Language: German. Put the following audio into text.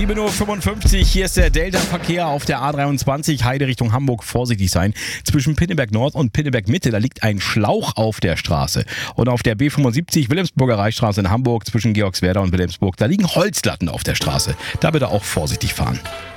7:55 Uhr, hier ist der Delta-Verkehr auf der A23, Heide Richtung Hamburg, vorsichtig sein. Zwischen Pinneberg Nord und Pinneberg Mitte, da liegt ein Schlauch auf der Straße. Und auf der B75 Wilhelmsburger Reichsstraße in Hamburg zwischen Georgswerda und Wilhelmsburg, da liegen Holzlatten auf der Straße. Da bitte auch vorsichtig fahren.